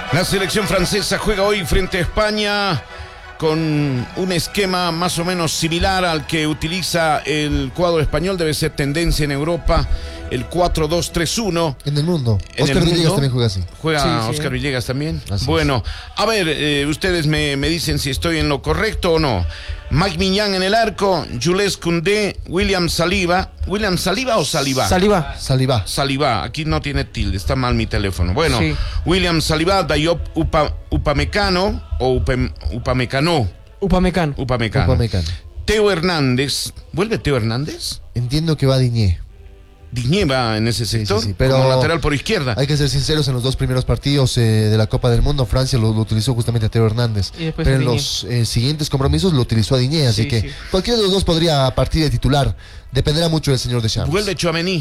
La selección francesa juega hoy frente a España con un esquema más o menos similar al que utiliza el cuadro español. Debe ser tendencia en Europa, el 4-2-3-1. En el mundo. Oscar Villegas también juega así. ¿Juega Oscar Villegas también? Así bueno, a ver, ustedes me dicen si estoy en lo correcto o no. Mike Maignan en el arco, Jules Koundé, William Saliba. ¿William Saliba o Saliba? Saliba. Aquí no tiene tilde, está mal mi teléfono. Bueno, sí. William Saliba, Diop Upamecano o Upamecano. Theo Hernández. ¿Vuelve Theo Hernández? Entiendo que va Digne. Digne va en ese sector, sí, pero como lateral por izquierda. Hay que ser sinceros, en los dos primeros partidos de la Copa del Mundo, Francia lo utilizó justamente a Theo Hernández. Pero en los siguientes compromisos lo utilizó a Digne, así que cualquiera de los dos podría partir de titular. Dependerá mucho del señor Deschamps. Vuelve Tchouaméni.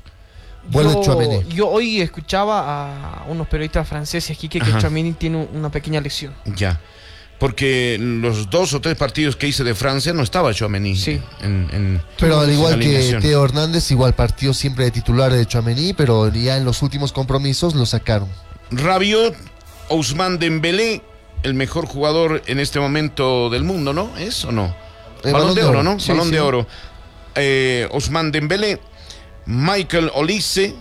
Yo hoy escuchaba a unos periodistas franceses aquí que Tchouaméni tiene una pequeña lesión. Ya. Porque los 2 o 3 partidos que hice de Francia no estaba Tchouaméni. Sí. Pero al igual que Theo Hernández, igual partió siempre de titular de Tchouaméni, pero ya en los últimos compromisos lo sacaron. Rabiot, Ousmane Dembélé, el mejor jugador en este momento del mundo, ¿no? ¿Es o no? Balón de oro, ¿no? Sí, Balón de oro. Ousmane Dembélé, Michael Olise.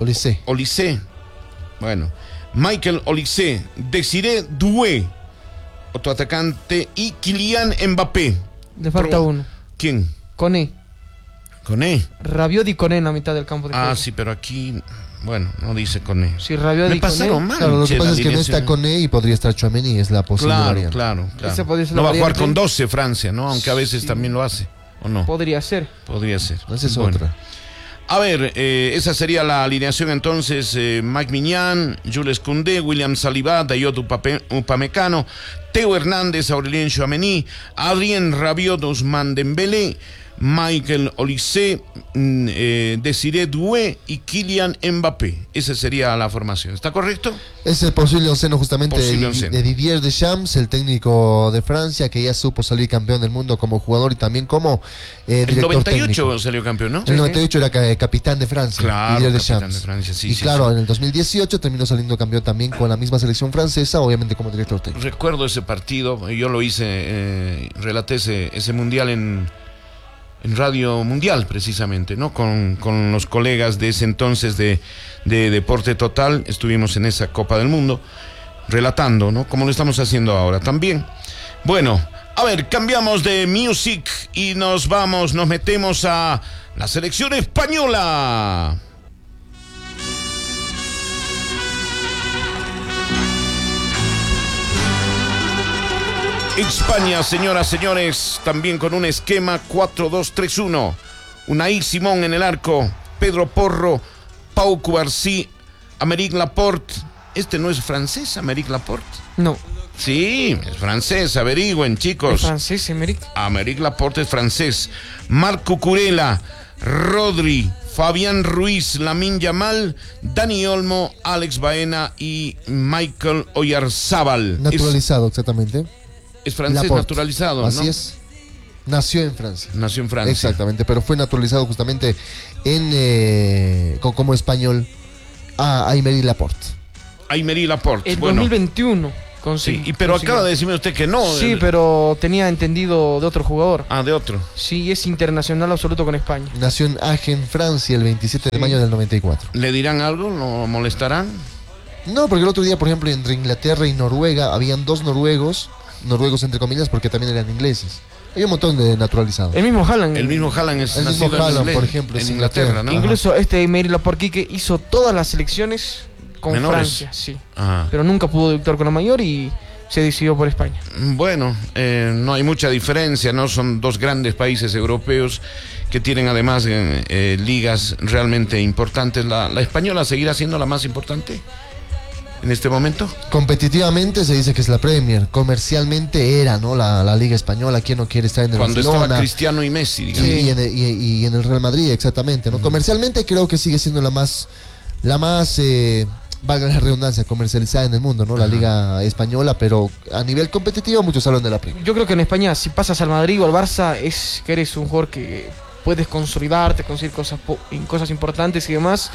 Bueno, Michael Olise, Desiré Doué, otro atacante, y Kylian Mbappé. Le falta uno. ¿Quién? Koné. Rabiot y Koné en la mitad del campo de juego. Sí, pero aquí, bueno, no dice Koné. Sí, Rabiot y Koné. Claro, lo que pasa es que no está Koné y podría estar Tchouaméni, es la posibilidad. Claro. No va a jugar con 12 Francia, ¿no? Aunque a veces también lo hace, ¿o no? Podría ser. Esa es otra. A ver, esa sería la alineación entonces. Mike Maignan, Jules Koundé, William Saliba, Diop Upamecano, Theo Hernández, Aurélien Tchouaméni, Adrien Rabiot, Ousmane Dembélé, Michael Olise, Desiré Doué y Kylian Mbappé. Esa sería la formación. ¿Está correcto? Es el posible onceno justamente de Didier Deschamps, el técnico de Francia, que ya supo salir campeón del mundo como jugador y también como director técnico. El 98 salió campeón, ¿no? El 98 era capitán de Francia, Didier Deschamps. De Francia, claro, en el 2018 terminó saliendo campeón también con la misma selección francesa, obviamente como director técnico. Recuerdo ese partido, yo lo hice, relaté ese mundial en Radio Mundial, precisamente, ¿no? Con los colegas de ese entonces de Deporte Total, estuvimos en esa Copa del Mundo, relatando, ¿no? Como lo estamos haciendo ahora también. Bueno, a ver, cambiamos de music y nos metemos a la selección española. España, señoras, señores, también con un esquema 4-2-3-1. Unai Simón en el arco, Pedro Porro, Pau Cubarsí, Aymeric Laporte. ¿Este no es francés, Aymeric Laporte? No. Sí, es francés, averigüen, chicos. ¿Es francés, Aymeric? Aymeric Laporte es francés. Marc Cucurella, Rodri, Fabián Ruiz, Lamine Yamal, Dani Olmo, Alex Baena y Michael Oyarzábal. Naturalizado, exactamente. Es francés, Laporte, naturalizado, ¿no? Así es. Nació en Francia. Exactamente, pero fue naturalizado justamente como español a Aymeric Laporte. El 2021. Pero acaba de decirme usted que no. Sí, pero tenía entendido de otro jugador. De otro. Sí, es internacional absoluto con España. Nació en Agen, Francia, el 27 de mayo del 94. ¿Le dirán algo? ¿Lo molestarán? No, porque el otro día, por ejemplo, entre Inglaterra y Noruega, habían 2 noruegos entre comillas, porque también eran ingleses. Hay un montón de naturalizados. El mismo Haaland es nacido por ejemplo, en Inglaterra, ¿no? Incluso Aymeric Laporte, que hizo todas las selecciones con menores. Francia, sí. Pero nunca pudo debutar con la mayor y se decidió por España. Bueno, no hay mucha diferencia, ¿no? Son 2 grandes países europeos que tienen además ligas realmente importantes. ¿La española seguirá siendo la más importante en este momento? Competitivamente se dice que es la Premier. Comercialmente era, ¿no? La Liga Española. ¿Quién no quiere estar en el Barcelona? Cuando estaba Cristiano y Messi, digamos. Y en el Real Madrid, exactamente, ¿no? Comercialmente creo que sigue siendo la más valga la redundancia, comercializada en el mundo, ¿no? La Liga Española, pero a nivel competitivo muchos hablan de la Premier. Yo creo que en España, si pasas al Madrid o al Barça, es que eres un jugador que puedes consolidarte, conseguir cosas importantes y demás.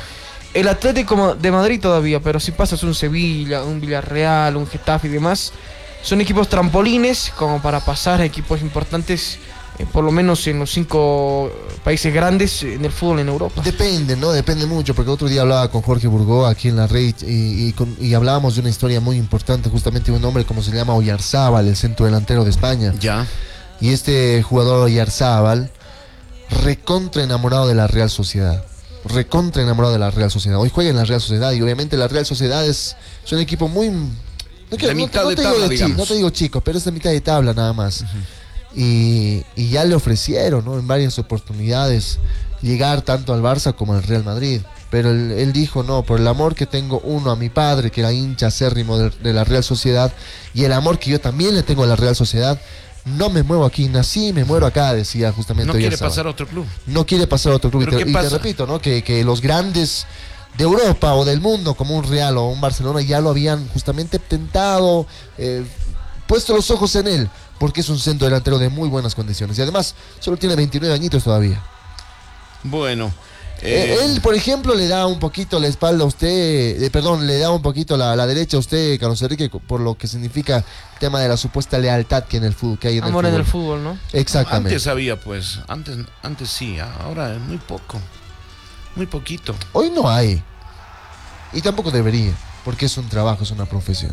el Atlético de Madrid todavía, pero si pasas un Sevilla, un Villarreal, un Getafe y demás, son equipos trampolines como para pasar a equipos importantes, por lo menos en los 5 países grandes en el fútbol en Europa. Depende, ¿no? Depende mucho, porque otro día hablaba con Jorge Burgó aquí en la red y hablábamos de una historia muy importante, justamente de un hombre como se llama Oyarzábal, el centro delantero de España. Ya. Y este jugador Oyarzábal, recontra enamorado de la Real Sociedad. Recontra enamorado de la Real Sociedad. Hoy juega en la Real Sociedad y obviamente la Real Sociedad es un equipo muy... No te digo chico, pero es de mitad de tabla nada más. Y ya le ofrecieron, ¿no?, en varias oportunidades llegar tanto al Barça como al Real Madrid. Pero él dijo, no, por el amor que tengo, uno, a mi padre, que era hincha acérrimo de la Real Sociedad, y el amor que yo también le tengo a la Real Sociedad, no me muevo aquí, nací y me muero acá, decía justamente. No quiere pasar a otro club. No quiere pasar a otro club. Y te repito, ¿no?, que los grandes de Europa o del mundo, como un Real o un Barcelona, ya lo habían justamente tentado, puesto los ojos en él, porque es un centro delantero de muy buenas condiciones. Y además, solo tiene 29 añitos todavía. Bueno. Él, por ejemplo, le da un poquito la espalda a usted, le da un poquito la derecha a usted, Carlos Enrique, por lo que significa el tema de la supuesta lealtad que en el fútbol, que hay en amor el fútbol. En el fútbol, ¿no? Exactamente. Antes había, pues, antes sí, ahora es muy poco, muy poquito. Hoy no hay, y tampoco debería, porque es un trabajo, es una profesión.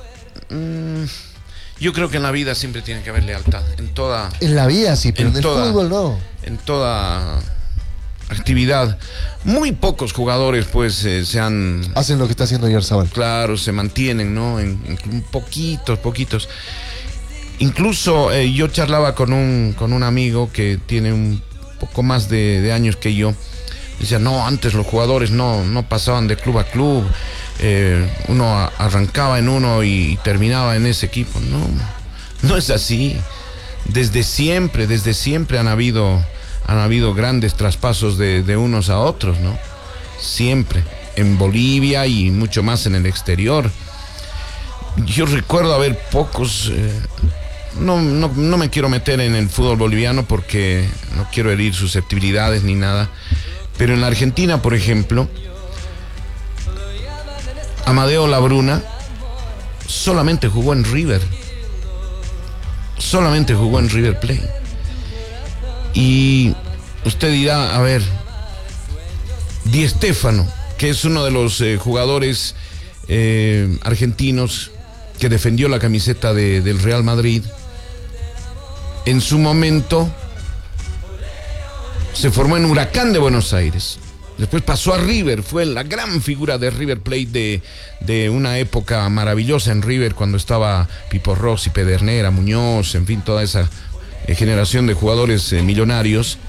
Yo creo que en la vida siempre tiene que haber lealtad, en toda... En la vida sí, pero en el fútbol no. En toda actividad. Muy pocos jugadores pues hacen lo que está haciendo Oyarzábal. Claro, se mantienen, ¿no? En poquitos. Incluso yo charlaba con un amigo que tiene un poco más de años que yo. Decía, no, antes los jugadores no pasaban de club a club. Uno arrancaba en uno y terminaba en ese equipo. No es así. Desde siempre han habido grandes traspasos de unos a otros, ¿no? Siempre, en Bolivia y mucho más en el exterior. Yo recuerdo haber pocos, no me quiero meter en el fútbol boliviano porque no quiero herir susceptibilidades ni nada, pero en la Argentina, por ejemplo, Amadeo Labruna solamente jugó en River Plate. Y usted dirá, a ver, Di Stéfano, que es uno de los jugadores argentinos que defendió la camiseta del Real Madrid, en su momento se formó en Huracán de Buenos Aires. Después pasó a River, fue la gran figura de River Plate de una época maravillosa en River, cuando estaba Pipo Rossi, Pedernera, Muñoz, en fin, toda esa generación de jugadores millonarios.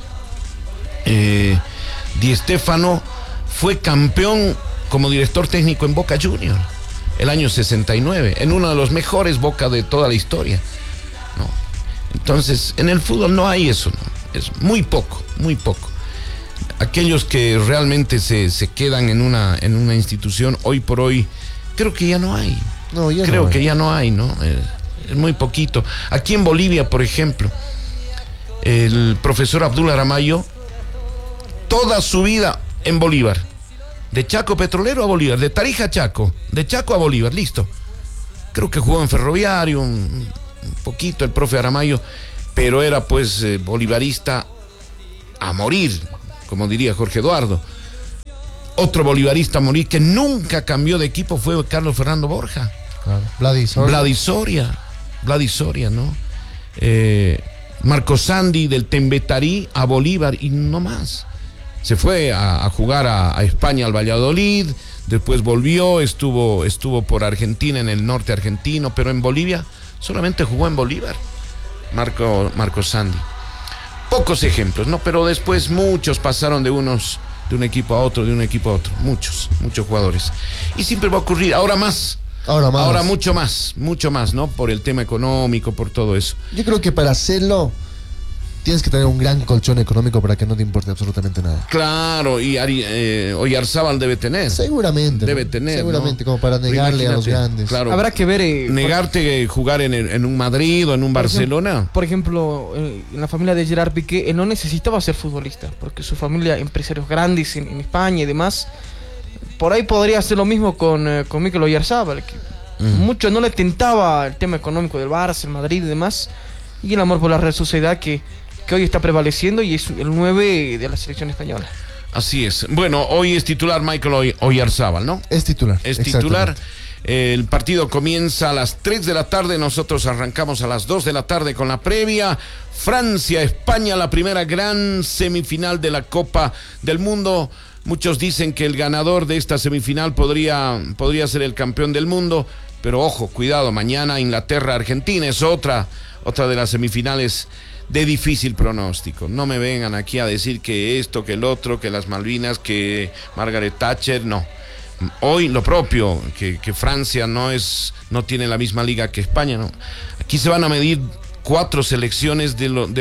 Di Stéfano fue campeón como director técnico en Boca Juniors el año 69, en uno de los mejores Boca de toda la historia, ¿no? Entonces, en el fútbol no hay eso, ¿no? Es muy poco. Aquellos que realmente se quedan en una institución, hoy por hoy, creo que ya no hay. Ya no hay, ¿no? Es muy poquito. Aquí en Bolivia, por ejemplo, el profesor Abdul Aramayo, toda su vida en Bolívar, de Chaco Petrolero a Bolívar, de Tarija a Chaco, de Chaco a Bolívar, listo. Creo que jugó en Ferroviario un poquito el profe Aramayo, pero era pues bolivarista a morir, como diría Jorge Eduardo. Otro bolivarista a morir que nunca cambió de equipo fue Carlos Fernando Borja. Claro. Vladisoria, ¿no? Marco Sandi del Tembetarí a Bolívar y no más. Se fue a jugar a España, al Valladolid, después volvió, estuvo por Argentina, en el norte argentino, pero en Bolivia solamente jugó en Bolívar, Marco Sandi. Pocos ejemplos, ¿no? Pero después muchos pasaron de un equipo a otro, muchos jugadores. Y siempre va a ocurrir, ahora mucho más, ¿no? Por el tema económico, por todo eso. Yo creo que para hacerlo tienes que tener un gran colchón económico para que no te importe absolutamente nada. Claro, y Oyarzábal debe tener. Seguramente, ¿no? Como para negarle a los grandes. Claro, habrá que ver. Negarte jugar en un Madrid o en un Barcelona. Por ejemplo, en la familia de Gerard Piqué, él no necesitaba ser futbolista, porque su familia, empresarios grandes en España y demás, por ahí podría hacer lo mismo con Mikel Oyarzabal, que mucho no le tentaba el tema económico del Barça, el Madrid y demás, y el amor por la Real Sociedad que hoy está prevaleciendo y es el 9 de la selección española. Así es. Bueno, hoy es titular Mikel Oyarzabal, ¿no? Es titular. Es titular. El partido comienza a las 3 de la tarde, nosotros arrancamos a las 2 de la tarde con la previa. Francia-España, la primera gran semifinal de la Copa del Mundo. Muchos dicen que el ganador de esta semifinal podría ser el campeón del mundo, pero ojo, cuidado, mañana Inglaterra-Argentina es otra de las semifinales de difícil pronóstico. No me vengan aquí a decir que esto, que el otro, que las Malvinas, que Margaret Thatcher, no. Hoy lo propio, que Francia no tiene la misma liga que España, ¿no? Aquí se van a medir 4 selecciones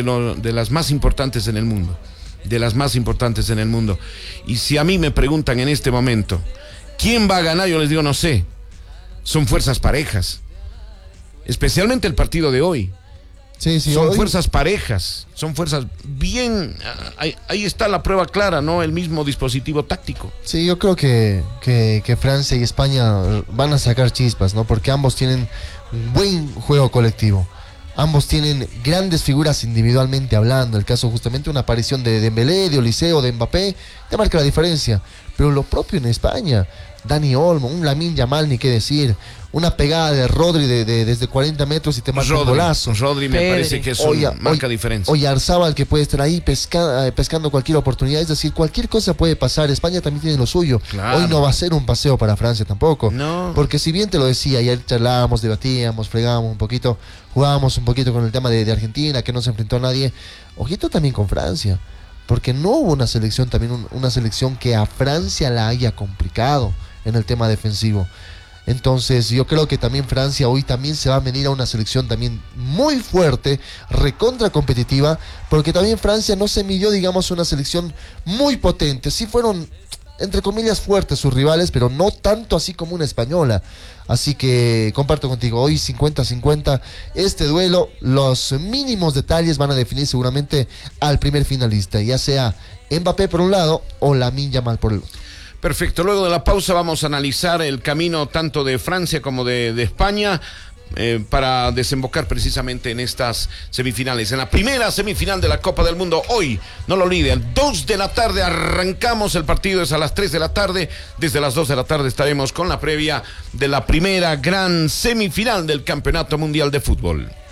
de las más importantes en el mundo. De las más importantes en el mundo. Y si a mí me preguntan en este momento, ¿quién va a ganar? Yo les digo, no sé. Son fuerzas parejas. Especialmente el partido de hoy. Sí, son fuerzas parejas, son fuerzas bien, ahí está la prueba clara, ¿no? El mismo dispositivo táctico. Sí, yo creo que Francia y España van a sacar chispas, ¿no? Porque ambos tienen un buen juego colectivo. Ambos tienen grandes figuras individualmente hablando. El caso justamente una aparición de Dembélé, de Olise o de Mbappé, ya marca la diferencia. Pero lo propio en España, Dani Olmo, un Lamine Yamal, ni qué decir. Una pegada de Rodri desde 40 metros y te marca un golazo. Rodri me parece que eso marca diferencia. Oyarzabal, que puede estar ahí pescando cualquier oportunidad. Es decir, cualquier cosa puede pasar. España también tiene lo suyo. Claro. Hoy no va a ser un paseo para Francia tampoco. No. Porque si bien te lo decía, ayer charlábamos, debatíamos, fregábamos un poquito, jugábamos un poquito con el tema de Argentina, que no se enfrentó a nadie. Ojito también con Francia. Porque no hubo una selección, una selección que a Francia la haya complicado en el tema defensivo. Entonces yo creo que también Francia hoy también se va a venir a una selección también muy fuerte, recontra competitiva, porque también Francia no se midió, digamos, una selección muy potente. Sí fueron, entre comillas, fuertes sus rivales, pero no tanto así como una española. Así que comparto contigo, hoy 50-50 este duelo, los mínimos detalles van a definir seguramente al primer finalista, ya sea Mbappé por un lado o Lamine Yamal por el otro. Perfecto, luego de la pausa vamos a analizar el camino tanto de Francia como de España para desembocar precisamente en estas semifinales. En la primera semifinal de la Copa del Mundo, hoy, no lo olviden, 2 de la tarde arrancamos, el partido es a las 3 de la tarde, desde las 2 de la tarde estaremos con la previa de la primera gran semifinal del Campeonato Mundial de Fútbol.